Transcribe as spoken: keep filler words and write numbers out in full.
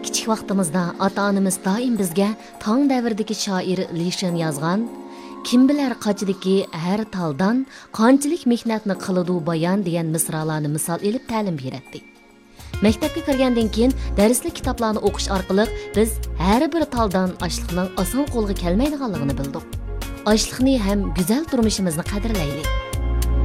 Kichik vaqtimizda ota-onamiz doim bizga tong davridagi shoir Lishin yozgan kim bilar qachidiki har taldan qanchalik mehnatni qiladi bayon degan misralarni misol elib ta'lim beradi. Maktabga kirgandan keyin darslik kitoblarni o'qish orqali biz har bir taldan ochliqning oson qo'lga kelmaydiganligini bildik. Ochliqni ham go'zal turmushimizni qadrlaylik.